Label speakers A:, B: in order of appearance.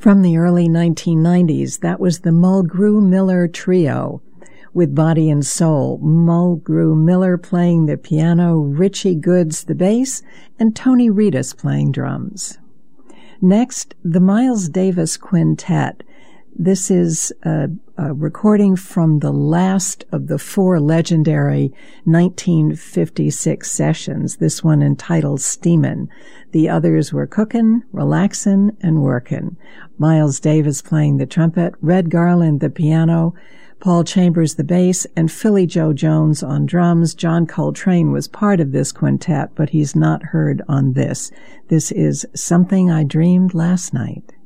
A: From the early 1990s, that was the Mulgrew Miller Trio with Body and Soul. Mulgrew Miller playing the piano, Richie Goods the bass, and Tony Reedus playing drums. Next, the Miles Davis Quintet. This is a recording from the last of the four legendary 1956 sessions, this one entitled Steamin'. The others were Cookin', Relaxin', and Workin'. Miles Davis playing the trumpet, Red Garland the piano, Paul Chambers the bass, and Philly Joe Jones on drums. John Coltrane was part of this quintet, but he's not heard on this. This is Something I Dreamed Last Night.